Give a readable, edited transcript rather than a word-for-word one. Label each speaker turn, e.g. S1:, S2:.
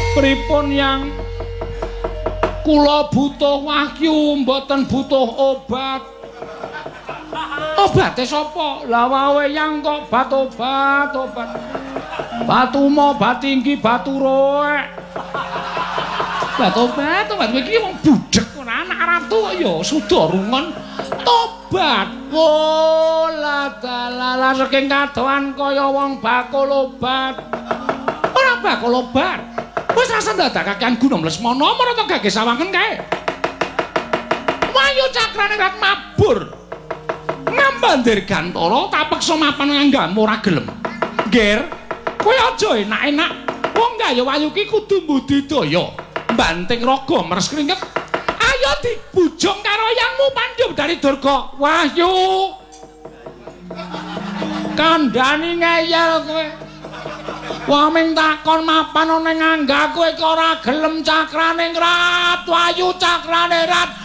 S1: Pripun yang kula butuh wahyu mboten butuh obat. Obate sapa? Lah wae yang kok obat. Batu mo batinggi batu roek. Obat iki wong budhek ora anak ratu kok ya Sudarungon tobat. Wola dalala saking kadohan kaya wong bakul obat. Ora bakul obat. Wis rasa ndadakaken Gunom Lesmana marang gage sawangen kae. Wayu cakrane rat mabur. Ngambandir Gantara tak peksa mapan nganggamu ora gelem. Nger, kowe aja enak-enak. Wong Gaya Wayu ki kudu mbudidaya. Banting raga meres kringet. Ayo dibujung karo yangmu Pandhu dari Durga. Wahyu. Kandhani ngeyel kowe. Wong ming takon mapan ana ngangga kowe kok ora gelem cakrane ngrat. Wayu cakrane rat